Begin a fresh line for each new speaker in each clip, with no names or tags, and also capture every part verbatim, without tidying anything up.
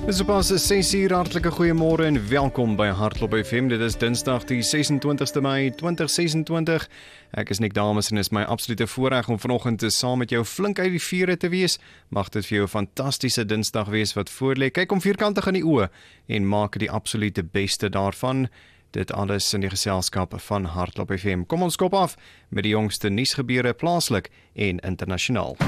Dis op ons ses uur, hartlike goeiemôre en welkom by Hartklop F M. Dit is Dinsdag die sesentwintigste Mei twintig sesentwintig. Ek is Nick Dames en is my absolute voorreg om vanoggend saam met jou flink uit die vure te wees. Mag dit vir jou 'n fantastiese Dinsdag wees wat voorlê. Kyk om vierkantig in die oë en maak die absolute beste daarvan. Dit alles in die geselskap van Hartklop F M. Kom ons kop af met die jongste nuusgebeure plaaslik en internasionaal.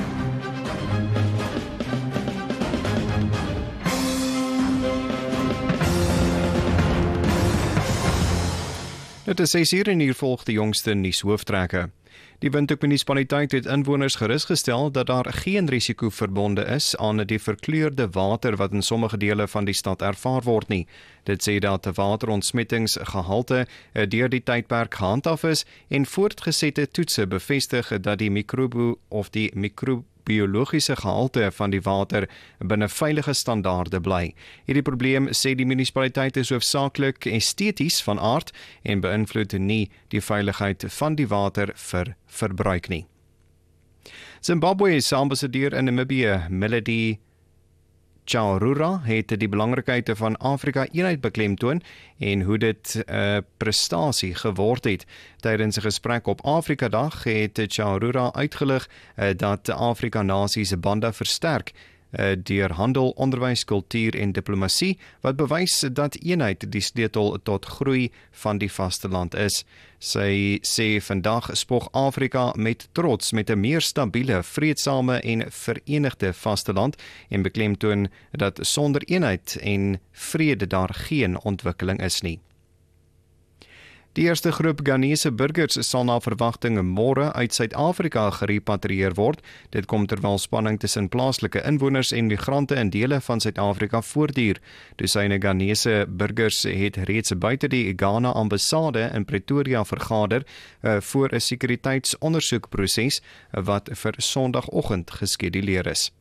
Dit is ses uur en hier volg die jongste nuushooftrekke. Die Windhoek munisipaliteit het inwoners gerusgestel dat daar geen risiko verbonde is aan die verkleurde water wat in sommige dele van die stad ervaar word nie. Dit sê dat die waterontsmettingsgehalte deur die tydperk gehandhaaf is en voortgesette toetse bevestig dat die mikrobo of die mikro biologiese gehalte van die water binne veilige standaarde bly. Hierdie probleem, sê die munisipaliteit, is hoofsaaklik esteties van aard en beïnvloed nie die veiligheid van die water vir verbruik nie. Zimbabwe se ambassadeur in Namibië, Melody Chaurura, het die belangrikheid van Afrika eenheid beklemtoon en hoe dit 'n uh, prestasie geword het. Tydens 'n gesprek op Afrika Dag het Chaurura uitgelig uh, dat Afrika nasies bande versterk uh, deur handel, onderwys, kultuur en diplomatie, wat bewys dat eenheid die sleutel tot groei van die vasteland is. Sy sê vandag spog Afrika met trots met 'n meer stabiele, vreedsame en verenigde vasteland en beklemtoon dat sonder eenheid en vrede daar geen ontwikkeling is nie. Die eerste groep Ghanese burgers sal na verwagting môre uit Suid-Afrika gerepatrieer word. Dit kom terwyl spanning tussen plaaslike inwoners en migrante in dele van Suid-Afrika voortduur. Dosyne Ghanese burgers het reeds buite die Ghana ambassade in Pretoria vergader uh, voor 'n sekuriteitsondersoekproses uh, wat vir Sondagoggend geskeduleer is.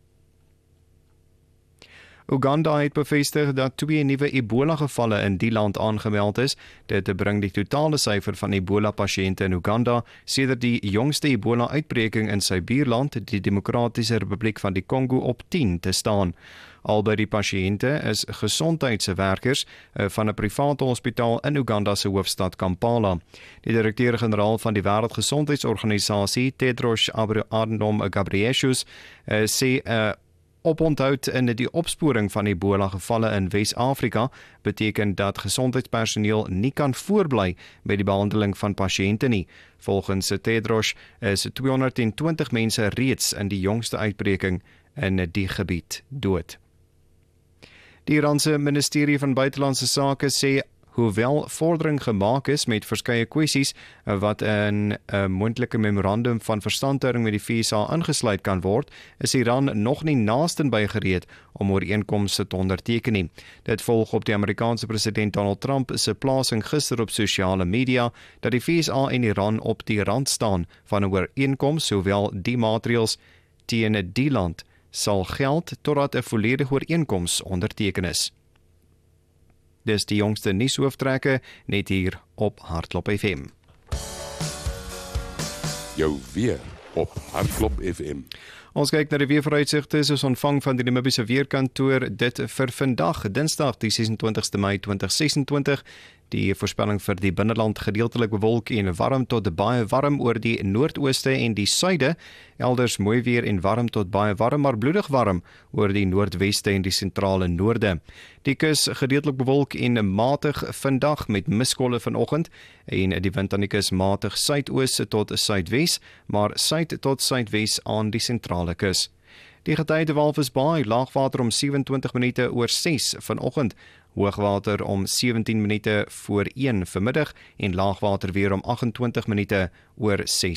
Uganda het bevestig dat twee nuwe Ebola-gevalle in die land aangemeld is. Dit bring die totale syfer van Ebola-pasiënte in Uganda sedert die jongste Ebola-uitbreking in sy buurland, die Demokratiese Republiek van die Kongo, op tien te staan. Albei die pasiënte is gesondheidswerkers van 'n private hospitaal in Uganda se hoofstad Kampala. Die direkteur-generaal van die Wêreldgesondheidsorganisasie, Tedros Adhanom Ghebreyesus, sê 'n uh, Oponthou in die opsporing van Ebola-gevalle in Wes-Afrika beteken dat gesondheidspersoneel nie kan voorbly by die behandeling van pasiënte nie. Volgens Tedros is tweehonderdtwintig mense reeds in die jongste uitbreking in die gebied dood. Die Iranse Ministerie van Buitelandse Sake sê hoewel vordering gemaak is met verskeie kwessies wat in 'n moontlike memorandum van verstandhouding met die V S A ingesluit kan word, is Iran nog nie naasten by gereed om ooreenkomste te onderteken nie. Dit volg op die Amerikaanse president Donald Trump se plasing gister op sosiale media dat die V S A en Iran op die rand staan van 'n ooreenkoms, sowel die maatreëls teen die land sal geld totdat 'n volledige ooreenkoms onderteken is. Dis die jongste nuushooftrekke net hier op Hartklop F M.
Jou weer op Hartklop F M.
Ons kyk na die weervooruitsigte soos ontvang van die Namibiese weerkantoor dit vir vandag, Dinsdag die sesentwintigste Mei twintig sesentwintig. Die voorspelling vir die binneland gedeeltelik bewolk en warm tot baie warm oor die noordooste en die suide, elders mooi weer en warm tot baie warm, maar bloedig warm oor die noordweste en die sentrale noorde. Die kus gedeeltelik bewolk en matig vandag met miskolle vanoggend en die wind aan die kus matig suidoos tot suidwes, maar suid tot suidwes aan die sentrale kus. Die getyde Walvisbaai, laagwater om sewentwintig minute oor ses vanoggend, hoogwater om sewentien minute voor een vanmiddag en laagwater weer om agt en twintig minute oor ses